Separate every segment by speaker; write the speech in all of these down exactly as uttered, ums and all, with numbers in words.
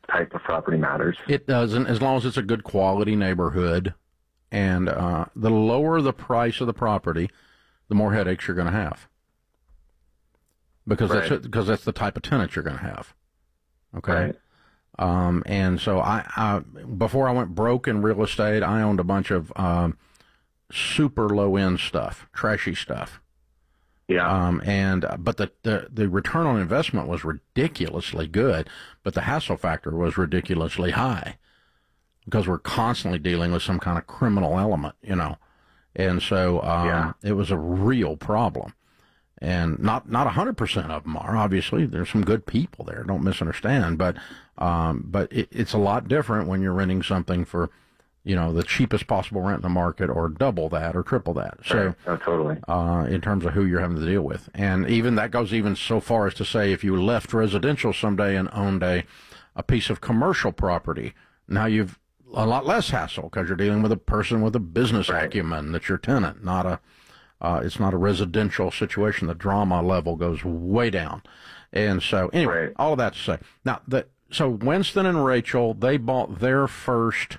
Speaker 1: type of property matters.
Speaker 2: It doesn't, as long as it's a good quality neighborhood. And uh, the lower the price of the property, the more headaches you're going to have. Because right. that's because that's the type of tenant you're going to have. Okay.
Speaker 1: Right.
Speaker 2: Um, and so I, I, before I went broke in real estate, I owned a bunch of um, super low end stuff, trashy stuff.
Speaker 1: Yeah.
Speaker 2: Um, and but the, the the return on investment was ridiculously good, but the hassle factor was ridiculously high because we're constantly dealing with some kind of criminal element, you know, and so um,
Speaker 1: yeah.
Speaker 2: it was a real problem. And not not a hundred percent of them are, obviously. There's some good people there. Don't misunderstand, but um, but it, it's a lot different when you're renting something for, you know, the cheapest possible rent in the market, or double that, or triple that. So,
Speaker 1: oh, totally.
Speaker 2: Uh, in terms of who you're having to deal with, and even that goes even so far as to say, if you left residential someday and owned a a piece of commercial property, now you've a lot less hassle because you're dealing with a person with a business
Speaker 1: right.
Speaker 2: acumen that's your tenant, not a. Uh, it's not a residential situation. The drama level goes way down. And so, anyway,
Speaker 1: right.
Speaker 2: all of that to say. Now, the, so Winston and Rachel, they bought their first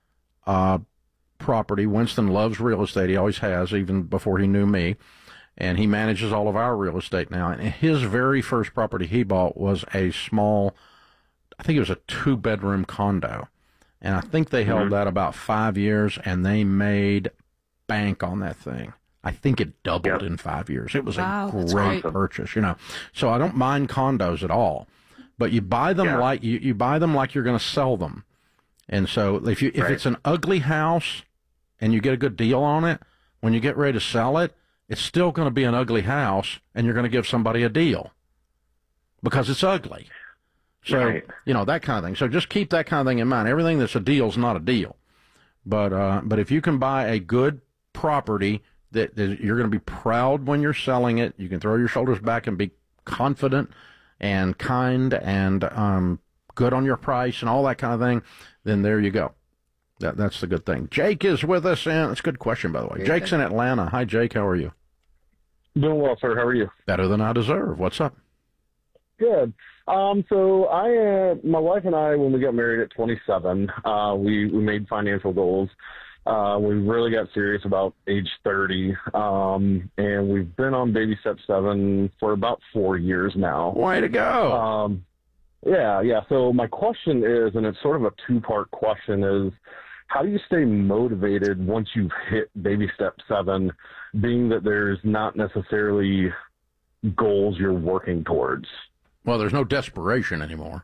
Speaker 2: uh, property. Winston loves real estate. He always has, even before he knew me. And he manages all of our real estate now. And his very first property he bought was a small, I think it was a two-bedroom condo. And I think they held mm-hmm. that about five years, and they made bank on that thing. I think it doubled
Speaker 1: yep.
Speaker 2: in five years. It was
Speaker 3: wow,
Speaker 2: a great purchase, you know. So I don't mind condos at all, but you buy them
Speaker 1: yeah.
Speaker 2: like you, you buy them like you're going to sell them. And so if you if
Speaker 1: right.
Speaker 2: it's an ugly house and you get a good deal on it, when you get ready to sell it, it's still going to be an ugly house, and you're going to give somebody a deal because it's ugly. So
Speaker 1: right.
Speaker 2: you know, that kind of thing. So just keep that kind of thing in mind. Everything that's a deal is not a deal, but uh, but if you can buy a good property that, that you're going to be proud when you're selling it, you can throw your shoulders back and be confident and kind and um, good on your price and all that kind of thing, then there you go. That That's the good thing. Jake is with us, and it's a good question, by the way. Yeah. Jake's in Atlanta. Hi, Jake. How are you?
Speaker 4: Doing well, sir. How are you?
Speaker 2: Better than I deserve. What's up?
Speaker 4: Good. Um, so I, uh, my wife and I, when we got married at twenty-seven, uh, we, we made financial goals. Uh, we really got serious about age thirty, um, and we've been on baby step seven for about four years now.
Speaker 2: Way to go.
Speaker 4: Um, yeah, yeah. So my question is, and it's sort of a two-part question, is how do you stay motivated once you've hit baby step seven, being that there's not necessarily goals you're working towards?
Speaker 2: Well, there's no desperation anymore.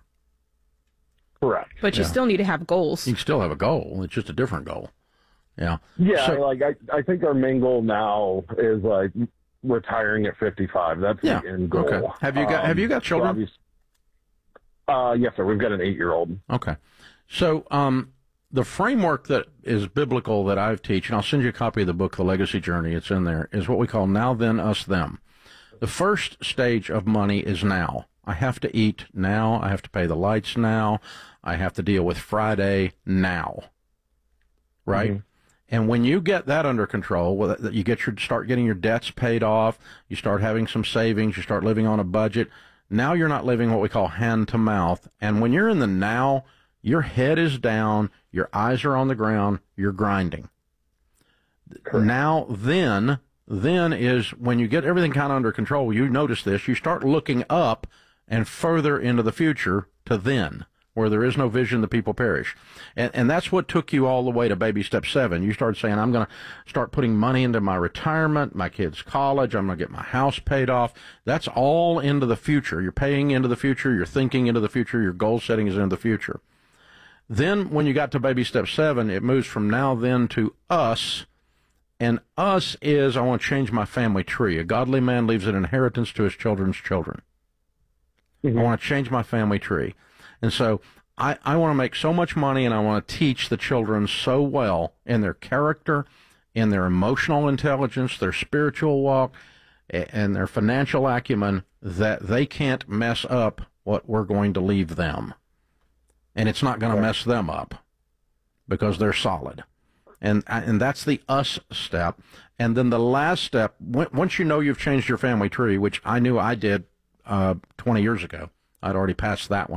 Speaker 4: Correct.
Speaker 3: But you
Speaker 2: yeah.
Speaker 3: still need to have goals.
Speaker 2: You can still have a goal. It's just a different goal. Yeah.
Speaker 4: Yeah,
Speaker 2: so,
Speaker 4: like I, I think our main goal now is like retiring at fifty-five. That's
Speaker 2: yeah.
Speaker 4: the end goal.
Speaker 2: Okay. Have you got um, Have you got children?
Speaker 4: So uh, yes, sir. We've got an eight-year-old.
Speaker 2: Okay. So um, the framework that is biblical that I've teach, and I'll send you a copy of the book, The Legacy Journey. It's in there. Is what we call now, then, us, them. The first stage of money is now. I have to eat now. I have to pay the lights now. I have to deal with Friday now. Right. Mm-hmm. And when you get that under control, well, you get your start getting your debts paid off, you start having some savings, you start living on a budget. Now you're not living what we call hand to mouth. And when you're in the now, your head is down, your eyes are on the ground, you're grinding. Correct. Now, then, then is when you get everything kind of under control, you notice this, you start looking up and further into the future to then. Where there is no vision, the people perish. And, and that's what took you all the way to baby step seven. You started saying, I'm going to start putting money into my retirement, my kids' college, I'm going to get my house paid off. That's all into the future. You're paying into the future, you're thinking into the future, your goal setting is into the future. Then when you got to baby step seven, it moves from now then to us. And us is, I want to change my family tree. A godly man leaves an inheritance to his children's children. Mm-hmm. I want to change my family tree. And so I, I want to make so much money, and I want to teach the children so well in their character, in their emotional intelligence, their spiritual walk, and their financial acumen that they can't mess up what we're going to leave them. And it's not going to mess them up because they're solid. And and that's the us step. And then the last step, once you know you've changed your family tree, which I knew I did uh, twenty years ago, I'd already passed that one.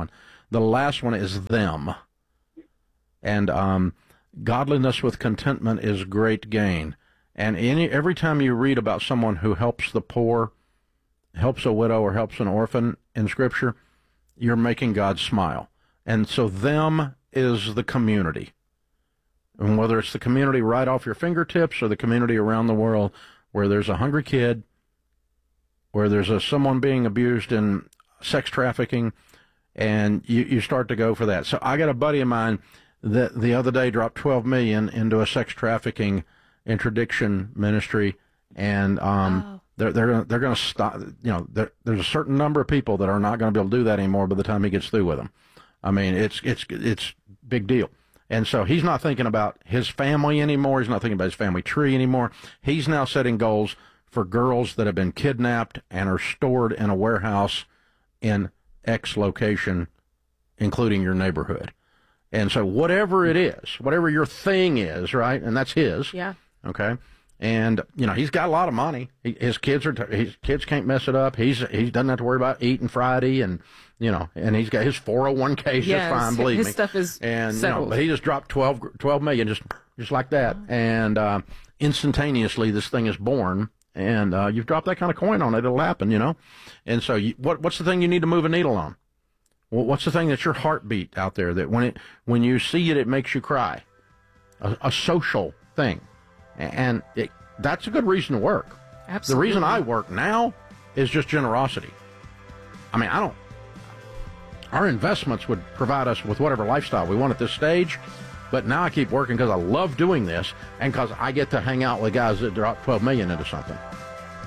Speaker 2: The last one is them. And um, godliness with contentment is great gain. And any every time you read about someone who helps the poor, helps a widow, or helps an orphan in Scripture, you're making God smile. And so them is the community. And whether it's the community right off your fingertips or the community around the world where there's a hungry kid, where there's a, someone being abused in sex trafficking, and you, you start to go for that. So I got a buddy of mine that the other day dropped twelve million dollars into a sex trafficking interdiction ministry, and um, wow. they're they're gonna, they're going to stop. You know, there, there's a certain number of people that are not going to be able to do that anymore by the time he gets through with them. I mean, it's it's it's big deal. And so he's not thinking about his family anymore. He's not thinking about his family tree anymore. He's now setting goals for girls that have been kidnapped and are stored in a warehouse in X location, including your neighborhood. And so whatever it is, whatever your thing is, right, and that's his.
Speaker 3: Yeah.
Speaker 2: Okay. And, you know, he's got a lot of money. He, his kids are, t- his kids can't mess it up. He's, he doesn't have to worry about eating Friday, and, you know, and he's got his four oh one k just
Speaker 3: yes,
Speaker 2: fine, believe
Speaker 3: his
Speaker 2: me.
Speaker 3: His stuff is
Speaker 2: and, you
Speaker 3: settled.
Speaker 2: know, but he just dropped twelve, twelve million just, just like that. Oh. And, uh, instantaneously this thing is born, and, uh, you've dropped that kind of coin on it, it'll happen, you know? And so you, what, what's the thing you need to move a needle on? Well, what's the thing that's your heartbeat out there that when it, when you see it, it makes you cry? A, a social thing. And it, that's a good reason to work.
Speaker 3: Absolutely.
Speaker 2: The reason I work now is just generosity. I mean, I don't, our investments would provide us with whatever lifestyle we want at this stage, but now I keep working because I love doing this and because I get to hang out with guys that drop twelve million into something.